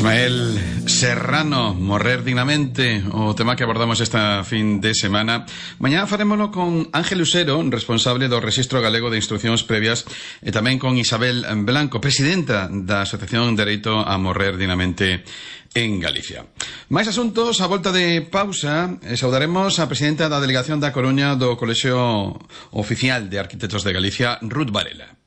Ismael Serrano, Morrer dignamente, o tema que abordamos esta fin de semana. Mañá farémolo con Ángel Lucero, responsable do Rexistro Galego de Instruccións Previas, e tamén con Isabel Blanco, presidenta da Asociación Dereito a Morrer dignamente en Galicia. Máis asuntos, a volta de pausa, saudaremos a presidenta da Delegación da Coruña do Colexio Oficial de Arquitectos de Galicia, Ruth Varela.